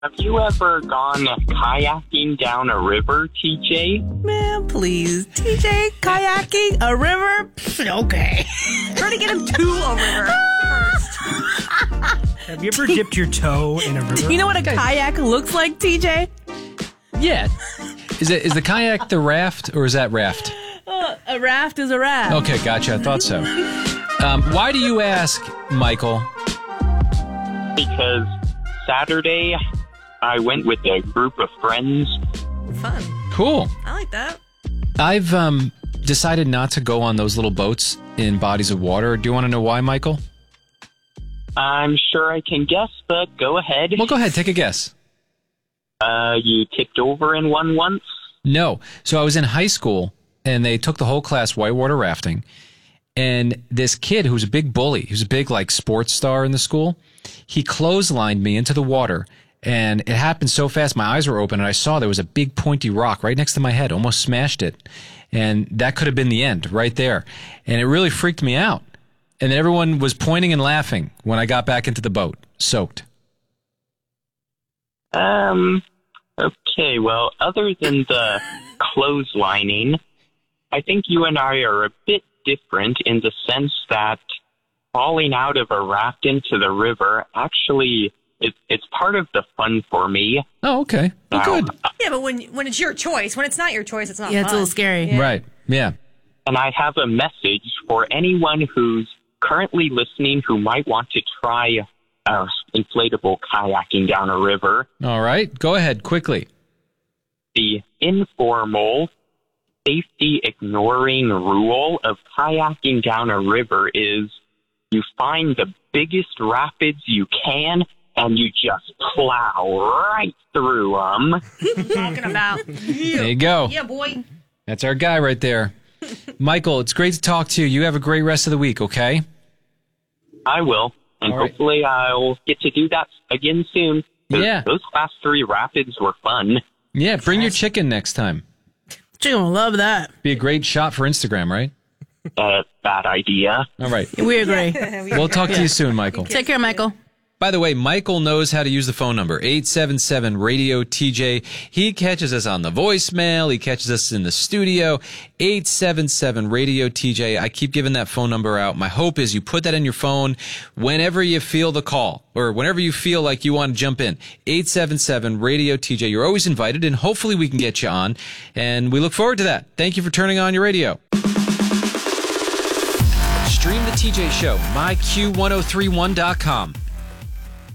Have you ever gone kayaking down a river, TJ? Man, please. TJ, kayaking, a river? Okay. Try to get him to a river first. Have you ever dipped your toe in a river? Do you know what a kayak looks like, TJ? Yeah. Is the kayak the raft, or is that raft? A raft is a raft. Okay, gotcha. I thought so. Why do you ask, Michael? Because Saturday, I went with a group of friends. Fun. Cool. I like that. I've decided not to go on those little boats in bodies of water. Do you want to know why, Michael? I'm sure I can guess, but go ahead. Well, go ahead. Take a guess. You tipped over in one once? No. So I was in high school, and they took the whole class whitewater rafting. And this kid who was a big bully, he was a big sports star in the school, he clotheslined me into the water. And it happened so fast, my eyes were open, and I saw there was a big pointy rock right next to my head, almost smashed it. And that could have been the end right there. And it really freaked me out. And then everyone was pointing and laughing when I got back into the boat, soaked. Okay, well, other than the clotheslining, I think you and I are a bit different in the sense that falling out of a raft into the river actually... It's part of the fun for me. Oh, okay. Well, good. Yeah, but when it's your choice, when it's not your choice, it's not fun. Yeah, it's a little scary. Yeah. Right. Yeah. And I have a message for anyone who's currently listening who might want to try inflatable kayaking down a river. All right. Go ahead, quickly. The informal, safety-ignoring rule of kayaking down a river is you find the biggest rapids you can, and you just plow right through them. Talking about. There you go. Yeah, boy. That's our guy right there. Michael, it's great to talk to you. You have a great rest of the week, okay? I will, and All right. hopefully I'll get to do that again soon. Yeah. Those Class 3 rapids were fun. Yeah, bring your chicken next time. Chicken will love that. Be a great shot for Instagram, right? Bad idea. All right. We agree. We'll talk to you soon, Michael. Take care, Michael. By the way, Michael knows how to use the phone number, 877-RADIO-TJ. He catches us on the voicemail. He catches us in the studio, 877-RADIO-TJ. I keep giving that phone number out. My hope is you put that in your phone whenever you feel the call or whenever you feel like you want to jump in. 877-RADIO-TJ. You're always invited, and hopefully we can get you on. And we look forward to that. Thank you for turning on your radio. Stream the TJ Show, myQ1031.com.